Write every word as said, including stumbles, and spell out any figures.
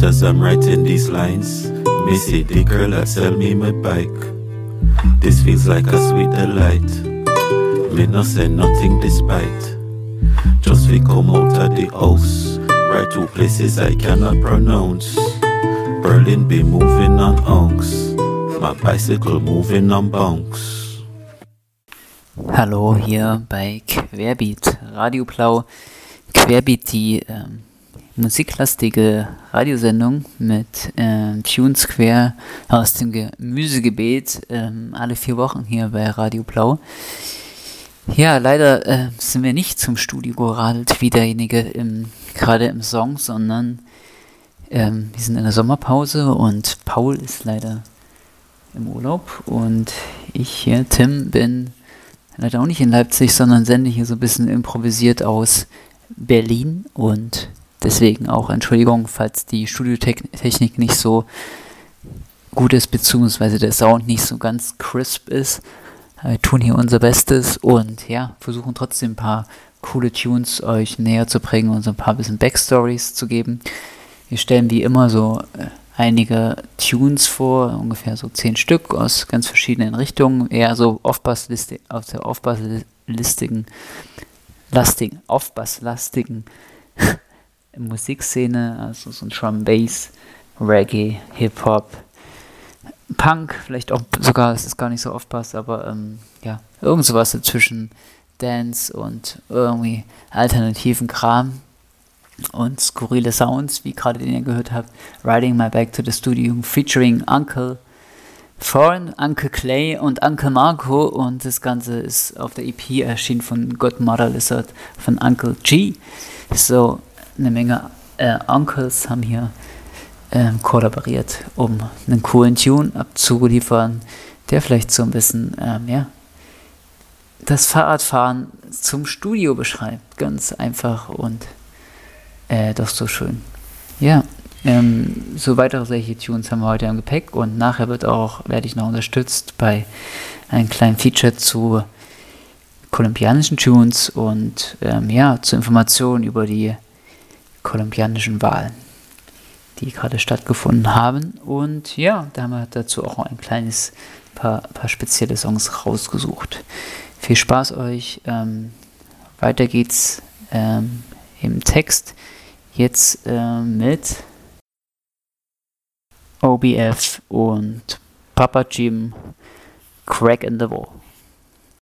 But as I'm writing these lines, me see the girl that sell me my bike. This feels like a sweet delight. Me no say nothing despite. Just we come out of the house, right to places I cannot pronounce. Berlin be moving on unks, my bicycle moving on bunks. Hallo hier bei Querbeat Radio Blau. Querbeat, die ähm, musiklastige Radiosendung mit ähm, Tunes quer aus dem Gemüsegebet, ähm, alle vier Wochen hier bei Radio Blau. Ja, leider äh, sind wir nicht zum Studio geradelt, wie derjenige im, gerade im Song, sondern ähm, wir sind in der Sommerpause und Paul ist leider im Urlaub und ich hier, Tim, bin leider auch nicht in Leipzig, sondern sende hier so ein bisschen improvisiert aus Berlin und deswegen auch Entschuldigung, falls die Studiotechnik nicht so gut ist, beziehungsweise der Sound nicht so ganz crisp ist. Wir tun hier unser Bestes und ja, versuchen trotzdem ein paar coole Tunes euch näher zu bringen und so ein paar bisschen Backstories zu geben. Wir stellen wie immer so äh, einige Tunes vor, ungefähr so zehn Stück aus ganz verschiedenen Richtungen, eher so Off-Bass-Liste, aus der Off-Bass-listigen, lastigen, Off-Bass-lastigen Musikszene, also so ein Drum Bass, Reggae, Hip-Hop, Punk, vielleicht auch sogar, es ist gar nicht so Off-Bass, aber ähm, ja, irgend sowas zwischen Dance und irgendwie alternativen Kram und skurrile Sounds, wie gerade den ihr gehört habt. Riding My Back to the Studio featuring Uncle Thorn, Uncle Clay und Uncle Marco und das Ganze ist auf der E P erschienen von Godmother Lizard von Uncle G. So eine Menge äh, Uncles haben hier ähm, kollaboriert, um einen coolen Tune abzuliefern, der vielleicht so ein bisschen ähm, ja, das Fahrradfahren zum Studio beschreibt. Ganz einfach und äh, doch so schön. Ja, ähm, so weitere solche Tunes haben wir heute im Gepäck und nachher wird auch, werde ich noch unterstützt bei einem kleinen Feature zu kolumbianischen Tunes und ähm, ja, zu Informationen über die kolumbianischen Wahlen, die gerade stattgefunden haben. Und ja, da haben wir dazu auch ein kleines paar, paar spezielle Songs rausgesucht. Viel Spaß euch. Ähm, weiter geht's ähm, im Text. Jetzt ähm, mit O B F und Papa Jim, Crack in the Wall.